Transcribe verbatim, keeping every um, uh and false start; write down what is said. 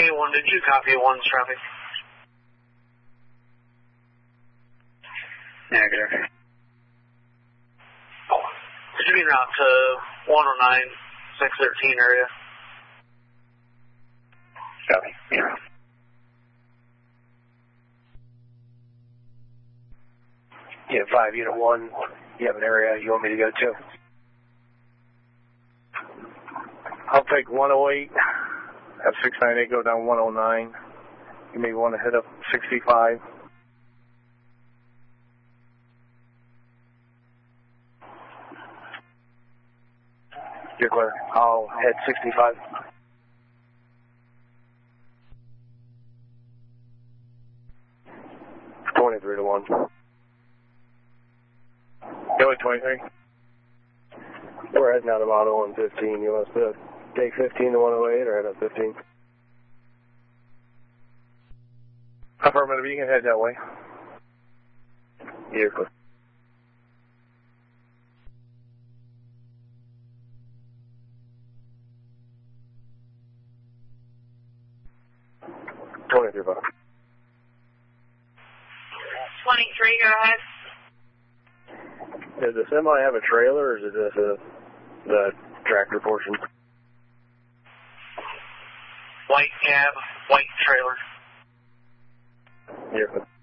A one, did you copy one's traffic? Negative. Could you be route to one oh nine, six thirteen area? Copy. Yeah. Yeah, five, unit one, you have an area you want me to go to? I'll take one oh eight, have six ninety-eight go down one oh nine. You may want to hit up sixty-five. You're clear. I'll head sixty-five. twenty-three to one. Go at twenty-three. We're heading out of auto on fifteen. You want us to take fifteen to one oh eight or head up fifteen? Affirmative, you can head that way. You're clear. twenty-three, five. twenty-three, go ahead. Does the semi have a trailer, or is it just a, the tractor portion? White cab, white trailer. Yeah.